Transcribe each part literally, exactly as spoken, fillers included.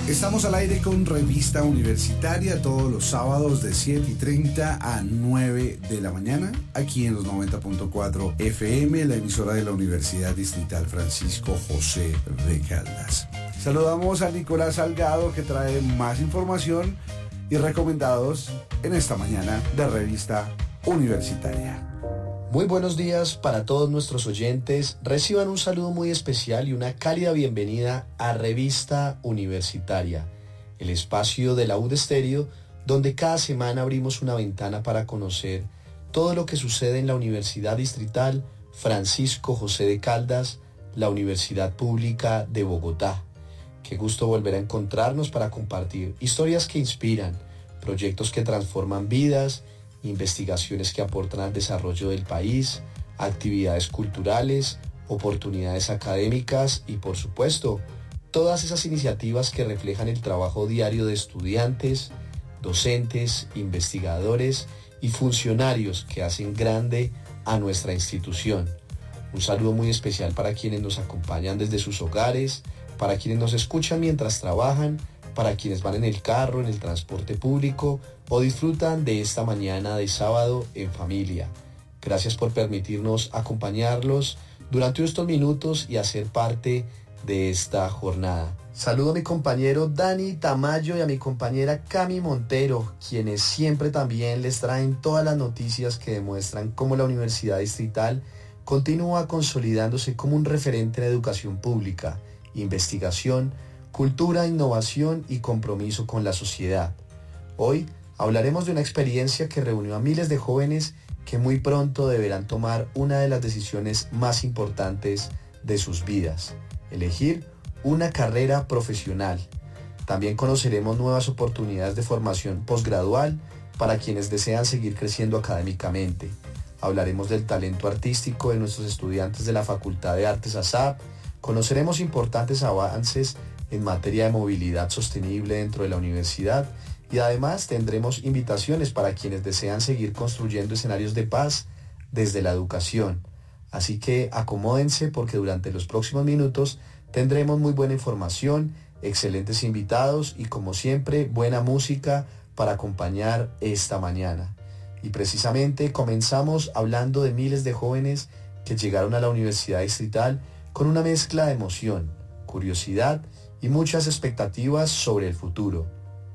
Estamos al aire con Revista Universitaria todos los sábados de siete y treinta a nueve de la mañana, aquí en los noventa punto cuatro F M, la emisora de la Universidad Distrital Francisco José de Caldas. Saludamos a Nicolás Salgado, que trae más información y recomendados en esta mañana de Revista Universitaria. Muy buenos días para todos nuestros oyentes. Reciban un saludo muy especial y una cálida bienvenida a Revista Universitaria, el espacio de la U D Estéreo, donde cada semana abrimos una ventana para conocer todo lo que sucede en la Universidad Distrital Francisco José de Caldas, la Universidad Pública de Bogotá. Qué gusto volver a encontrarnos para compartir historias que inspiran, proyectos que transforman vidas, investigaciones que aportan al desarrollo del país, actividades culturales, oportunidades académicas y, por supuesto, todas esas iniciativas que reflejan el trabajo diario de estudiantes, docentes, investigadores y funcionarios que hacen grande a nuestra institución. Un saludo muy especial para quienes nos acompañan desde sus hogares, para quienes nos escuchan mientras trabajan, para quienes van en el carro, en el transporte público o disfrutan de esta mañana de sábado en familia. Gracias por permitirnos acompañarlos durante estos minutos y hacer parte de esta jornada. Saludo a mi compañero Dani Tamayo y a mi compañera Cami Montero, quienes siempre también les traen todas las noticias que demuestran cómo la Universidad Distrital continúa consolidándose como un referente en educación pública, investigación, cultura, innovación y compromiso con la sociedad. Hoy hablaremos de una experiencia que reunió a miles de jóvenes que muy pronto deberán tomar una de las decisiones más importantes de sus vidas: elegir una carrera profesional. También conoceremos nuevas oportunidades de formación posgradual para quienes desean seguir creciendo académicamente. Hablaremos del talento artístico de nuestros estudiantes de la Facultad de Artes A S A P. Conoceremos importantes avances en materia de movilidad sostenible dentro de la universidad y además tendremos invitaciones para quienes desean seguir construyendo escenarios de paz desde la educación. Así que acomódense, porque durante los próximos minutos tendremos muy buena información, excelentes invitados y, como siempre, buena música para acompañar esta mañana. Y precisamente comenzamos hablando de miles de jóvenes que llegaron a la Universidad Distrital con una mezcla de emoción, curiosidad y muchas expectativas sobre el futuro.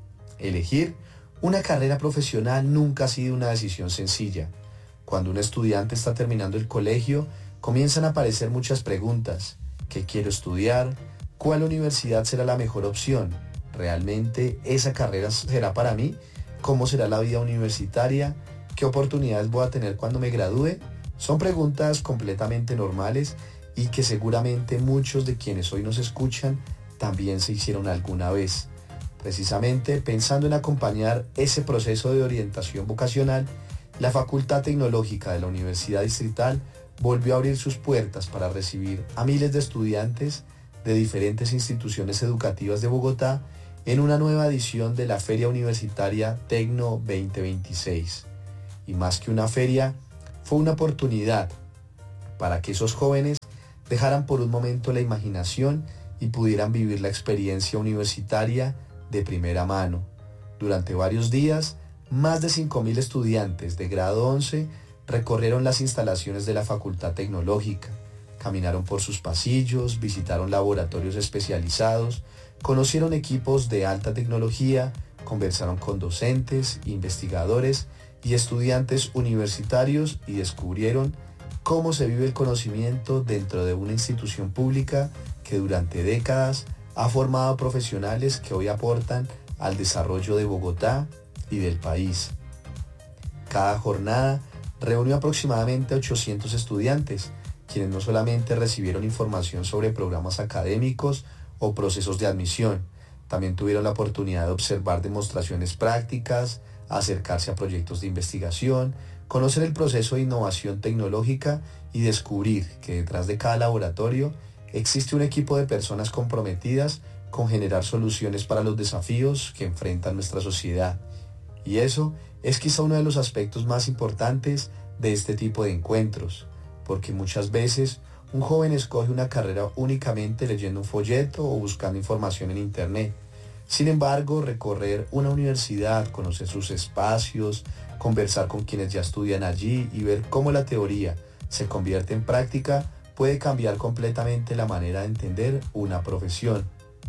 Elegir una carrera profesional nunca ha sido una decisión sencilla. Cuando un estudiante está terminando el colegio, comienzan a aparecer muchas preguntas. ¿Qué quiero estudiar? ¿Cuál universidad será la mejor opción? ¿Realmente esa carrera será para mí? ¿Cómo será la vida universitaria? ¿Qué oportunidades voy a tener cuando me gradúe? Son preguntas completamente normales y que seguramente muchos de quienes hoy nos escuchan también se hicieron alguna vez. Precisamente pensando en acompañar ese proceso de orientación vocacional, la Facultad Tecnológica de la Universidad Distrital volvió a abrir sus puertas para recibir a miles de estudiantes de diferentes instituciones educativas de Bogotá en una nueva edición de la Feria Universitaria Tecno veinte veintiséis. Y más que una feria, fue una oportunidad para que esos jóvenes dejaran por un momento la imaginación y pudieran vivir la experiencia universitaria de primera mano. Durante varios días, más de cinco mil estudiantes de grado once recorrieron las instalaciones de la Facultad Tecnológica, caminaron por sus pasillos, visitaron laboratorios especializados, conocieron equipos de alta tecnología, conversaron con docentes, investigadores y estudiantes universitarios y descubrieron cómo se vive el conocimiento dentro de una institución pública que durante décadas ha formado profesionales que hoy aportan al desarrollo de Bogotá y del país. Cada jornada reunió aproximadamente a ochocientos estudiantes, quienes no solamente recibieron información sobre programas académicos o procesos de admisión, también tuvieron la oportunidad de observar demostraciones prácticas, acercarse a proyectos de investigación, conocer el proceso de innovación tecnológica y descubrir que detrás de cada laboratorio existe un equipo de personas comprometidas con generar soluciones para los desafíos que enfrenta nuestra sociedad. Y eso es quizá uno de los aspectos más importantes de este tipo de encuentros, porque muchas veces un joven escoge una carrera únicamente leyendo un folleto o buscando información en internet, Sin embargo, recorrer una universidad, conocer sus espacios, conversar con quienes ya estudian allí y ver cómo la teoría se convierte en práctica puede cambiar completamente la manera de entender una profesión.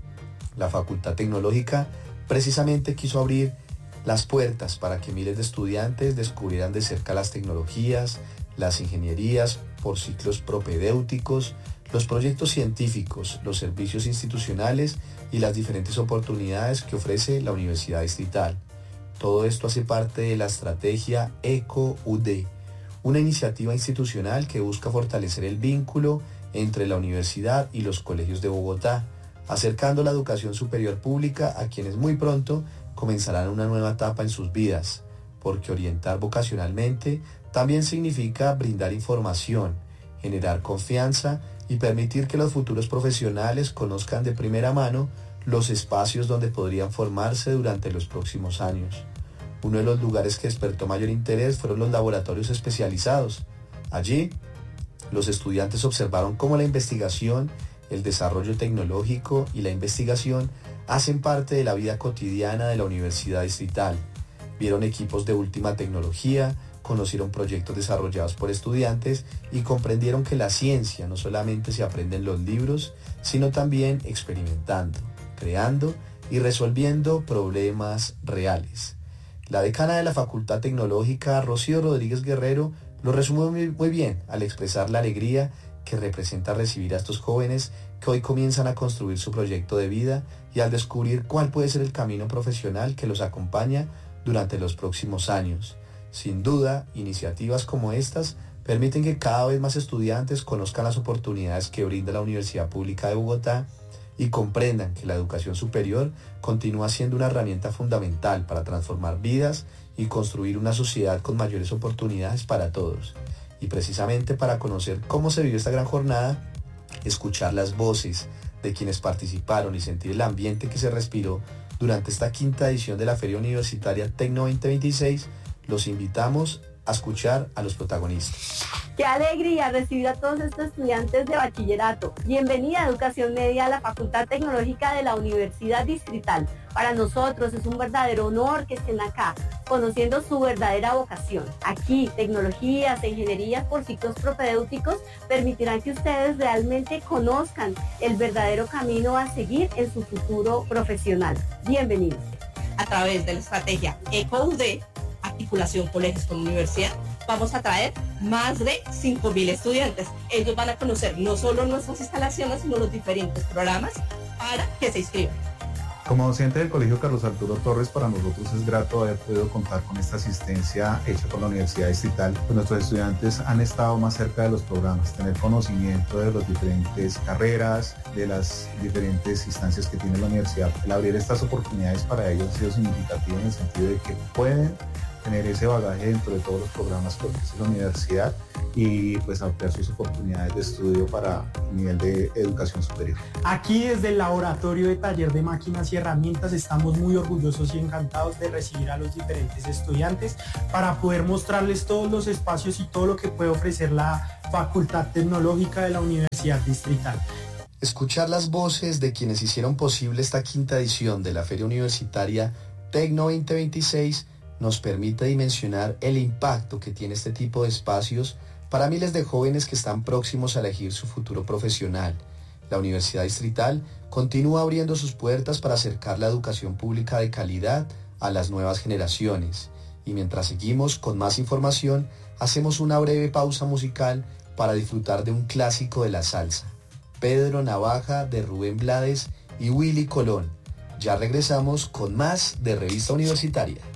La Facultad Tecnológica precisamente quiso abrir las puertas para que miles de estudiantes descubrieran de cerca las tecnologías, las ingenierías por ciclos propedéuticos, los proyectos científicos, los servicios institucionales y las diferentes oportunidades que ofrece la Universidad Distrital. Todo esto hace parte de la estrategia ECO-U D, una iniciativa institucional que busca fortalecer el vínculo entre la universidad y los colegios de Bogotá, acercando la educación superior pública a quienes muy pronto comenzarán una nueva etapa en sus vidas, porque orientar vocacionalmente también significa brindar información, generar confianza y permitir que los futuros profesionales conozcan de primera mano los espacios donde podrían formarse durante los próximos años. Uno de los lugares que despertó mayor interés fueron los laboratorios especializados. Allí, los estudiantes observaron cómo la investigación, el desarrollo tecnológico y la investigación hacen parte de la vida cotidiana de la Universidad Distrital. Vieron equipos de última tecnología, conocieron proyectos desarrollados por estudiantes y comprendieron que la ciencia no solamente se aprende en los libros, sino también experimentando, creando y resolviendo problemas reales. La decana de la Facultad Tecnológica, Rocío Rodríguez Guerrero, lo resumió muy, muy bien al expresar la alegría que representa recibir a estos jóvenes que hoy comienzan a construir su proyecto de vida y al descubrir cuál puede ser el camino profesional que los acompaña durante los próximos años. Sin duda, iniciativas como estas permiten que cada vez más estudiantes conozcan las oportunidades que brinda la Universidad Pública de Bogotá y comprendan que la educación superior continúa siendo una herramienta fundamental para transformar vidas y construir una sociedad con mayores oportunidades para todos. Y precisamente para conocer cómo se vivió esta gran jornada, escuchar las voces de quienes participaron y sentir el ambiente que se respiró durante esta quinta edición de la Feria Universitaria Tecno veinte veintiséis, los invitamos a escuchar a los protagonistas. ¡Qué alegría recibir a todos estos estudiantes de bachillerato! Bienvenida a Educación Media a la Facultad Tecnológica de la Universidad Distrital. Para nosotros es un verdadero honor que estén acá, conociendo su verdadera vocación. Aquí, tecnologías e ingenierías por ciclos propedéuticos permitirán que ustedes realmente conozcan el verdadero camino a seguir en su futuro profesional. Bienvenidos. A través de la estrategia ECO-U D, articulación colegios con universidad, vamos a traer más de cinco mil estudiantes. Ellos van a conocer no solo nuestras instalaciones, sino los diferentes programas para que se inscriban. Como docente del Colegio Carlos Arturo Torres, para nosotros es grato haber podido contar con esta asistencia hecha por la Universidad Distrital. Pues nuestros estudiantes han estado más cerca de los programas, tener conocimiento de las diferentes carreras, de las diferentes instancias que tiene la universidad. El abrir estas oportunidades para ellos ha sido significativo en el sentido de que pueden tener ese bagaje dentro de todos los programas que ofrece la universidad y pues ampliar sus oportunidades de estudio para el nivel de educación superior. Aquí desde el laboratorio de taller de máquinas y herramientas estamos muy orgullosos y encantados de recibir a los diferentes estudiantes para poder mostrarles todos los espacios y todo lo que puede ofrecer la Facultad Tecnológica de la Universidad Distrital. Escuchar las voces de quienes hicieron posible esta quinta edición de la Feria Universitaria Tecno veinte veintiséis nos permite dimensionar el impacto que tiene este tipo de espacios para miles de jóvenes que están próximos a elegir su futuro profesional. La Universidad Distrital continúa abriendo sus puertas para acercar la educación pública de calidad a las nuevas generaciones. Y mientras seguimos con más información, hacemos una breve pausa musical para disfrutar de un clásico de la salsa, Pedro Navaja de Rubén Blades y Willy Colón. Ya regresamos con más de Revista Universitaria.